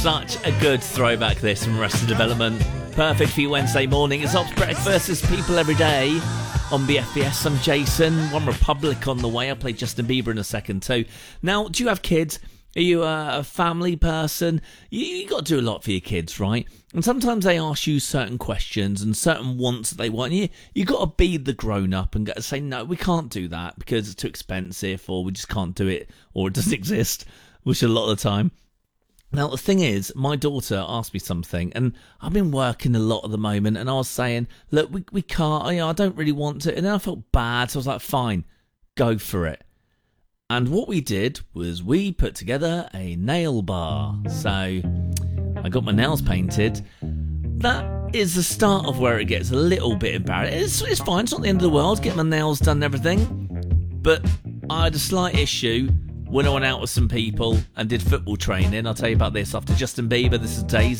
Such a good throwback this from Arrested Development. Perfect for your Wednesday morning. It's Ops Breakfast. It's People Every Day on BFBS. I'm Jason. One Republic on the way. I'll play Justin Bieber in a second too. Now, do you have kids? Are you a family person? You got to do a lot for your kids, right? And sometimes they ask you certain questions and certain wants that they want. You got to be the grown-up and say, no, we can't do that because it's too expensive, or we just can't do it, or it doesn't exist, which a lot of the time. Now, the thing is, my daughter asked me something, and I've been working a lot at the moment, and I was saying, look, we can't, I don't really want to. And then I felt bad, so I was like, fine, go for it. And what we did was we put together a nail bar. So I got my nails painted. That is the start of where it gets a little bit embarrassing. It's fine, it's not the end of the world, get my nails done and everything. But I had a slight issue when I went out with some people and did football training. I'll tell you about this after Justin Bieber. This is Daisy.